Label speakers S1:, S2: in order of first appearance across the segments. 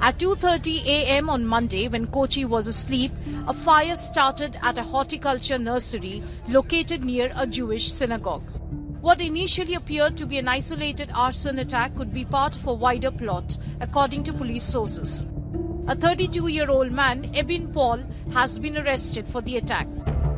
S1: At 2:30 a.m. on Monday, when Kochi was asleep, a fire started at a horticulture nursery located near a Jewish synagogue. What initially appeared to be an isolated arson attack could be part of a wider plot, according to police sources. A 32-year-old man, Ebin Paul, has been arrested for the attack.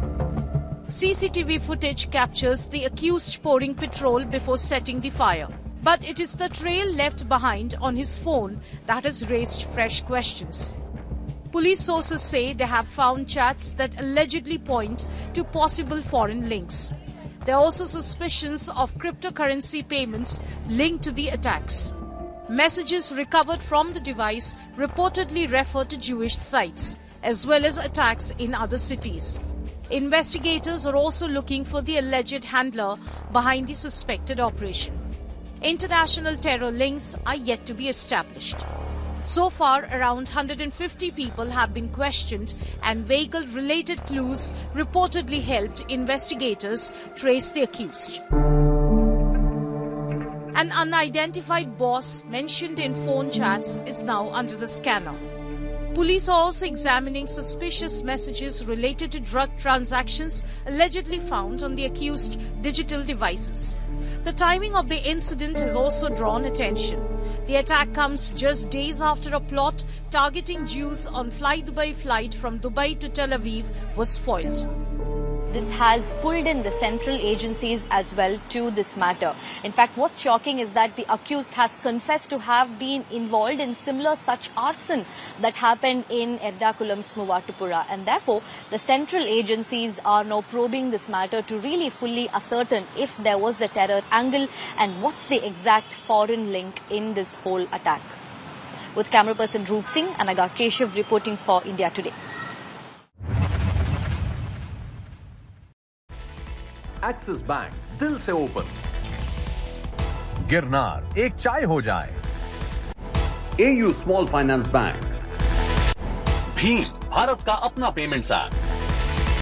S1: CCTV footage captures the accused pouring petrol before setting the fire. But it is the trail left behind on his phone that has raised fresh questions. Police sources say they have found chats that allegedly point to possible foreign links. There are also suspicions of cryptocurrency payments linked to the attacks. Messages recovered from the device reportedly refer to Jewish sites, as well as attacks in other cities. Investigators are also looking for the alleged handler behind the suspected operation. International terror links are yet to be established. So far, around 150 people have been questioned, and vehicle-related clues reportedly helped investigators trace the accused. An unidentified boss mentioned in phone chats is now under the scanner. Police are also examining suspicious messages related to drug transactions allegedly found on the accused digital devices. The timing of the incident has also drawn attention. The attack comes just days after a plot targeting Jews on Fly Dubai flight from Dubai to Tel Aviv was foiled.
S2: This has pulled in the central agencies as well to this matter. In fact, what's shocking is that the accused has confessed to have been involved in similar such arson that happened in Erdakulam's Muvatupura. And therefore, the central agencies are now probing this matter to really fully ascertain if there was the terror angle and what's the exact foreign link in this whole attack. With camera person Roop Singh, Anaga Keshav reporting for India Today.
S3: Axis bank दिल से open. Girnar एक चाय हो जाए। AU small finance bank. Bhim Bharat का अपना payments app.